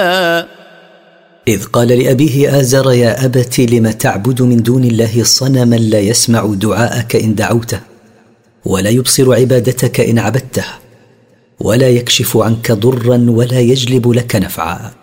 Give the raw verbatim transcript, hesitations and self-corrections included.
إذ قال لأبيه آزر يا أبت لم تعبد من دون الله صنما لا يسمع دعاءك إن دعوته ولا يبصر عبادتك إن عبدته ولا يكشف عنك ضرا ولا يجلب لك نفعا.